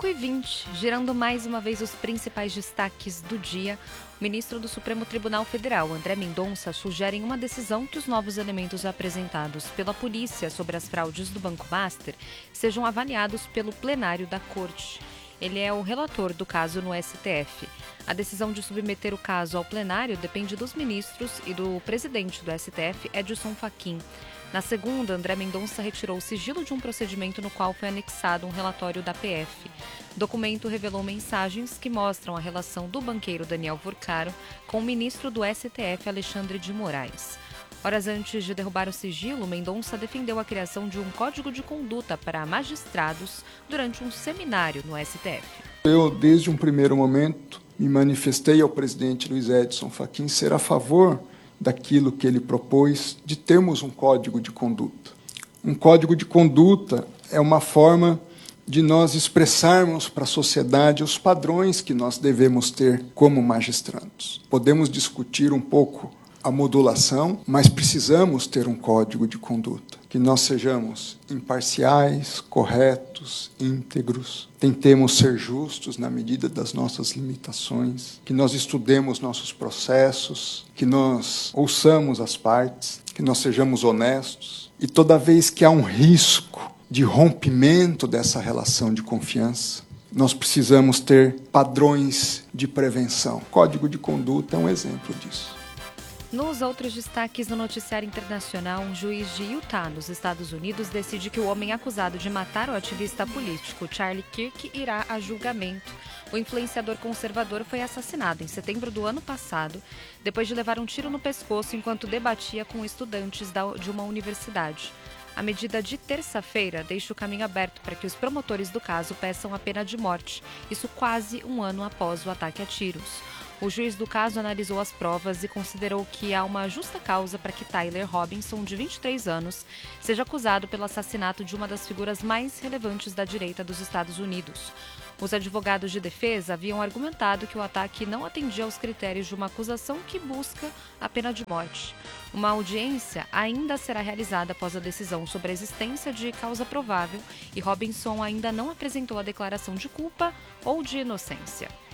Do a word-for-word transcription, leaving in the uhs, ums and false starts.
e vinte, girando mais uma vez os principais destaques do dia, o ministro do Supremo Tribunal Federal, André Mendonça, sugere em uma decisão que os novos elementos apresentados pela polícia sobre as fraudes do Banco Master sejam avaliados pelo plenário da Corte. Ele é o relator do caso no S T F. A decisão de submeter o caso ao plenário depende dos ministros e do presidente do S T F, Edson Fachin. Na segunda, André Mendonça retirou o sigilo de um procedimento no qual foi anexado um relatório da P F. O documento revelou mensagens que mostram a relação do banqueiro Daniel Furcaro com o ministro do S T F, Alexandre de Moraes. Horas antes de derrubar o sigilo, Mendonça defendeu a criação de um código de conduta para magistrados durante um seminário no S T F. Eu, desde um primeiro momento, me manifestei ao presidente Luiz Edson Fachin ser a favor daquilo que ele propôs de termos um código de conduta. Um código de conduta é uma forma de nós expressarmos para a sociedade os padrões que nós devemos ter como magistrados. Podemos discutir um pouco a modulação, mas precisamos ter um código de conduta, que nós sejamos imparciais, corretos, íntegros, tentemos ser justos na medida das nossas limitações, que nós estudemos nossos processos, que nós ouçamos as partes, que nós sejamos honestos, e toda vez que há um risco de rompimento dessa relação de confiança, nós precisamos ter padrões de prevenção. O Código de Conduta é um exemplo disso. Nos outros destaques no noticiário internacional, um juiz de Utah, nos Estados Unidos, decide que o homem acusado de matar o ativista político Charlie Kirk irá a julgamento. O influenciador conservador foi assassinado em setembro do ano passado, depois de levar um tiro no pescoço enquanto debatia com estudantes de uma universidade. A medida de terça-feira deixa o caminho aberto para que os promotores do caso peçam a pena de morte, isso quase um ano após o ataque a tiros. O juiz do caso analisou as provas e considerou que há uma justa causa para que Tyler Robinson, de vinte e três anos, seja acusado pelo assassinato de uma das figuras mais relevantes da direita dos Estados Unidos. Os advogados de defesa haviam argumentado que o ataque não atendia aos critérios de uma acusação que busca a pena de morte. Uma audiência ainda será realizada após a decisão sobre a existência de causa provável e Robinson ainda não apresentou a declaração de culpa ou de inocência.